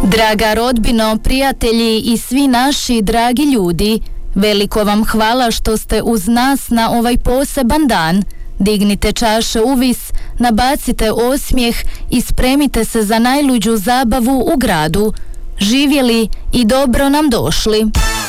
Draga rodbino, prijatelji i svi naši dragi ljudi, veliko vam hvala što ste uz nas na ovaj poseban dan. Dignite čaše uvis, nabacite osmijeh i spremite se za najluđu zabavu u gradu. Živjeli i dobro nam došli.